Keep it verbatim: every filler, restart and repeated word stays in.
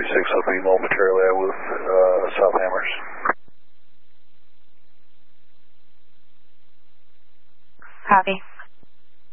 thirty-six, I'll be momentarily out with uh, South Hammers. Copy.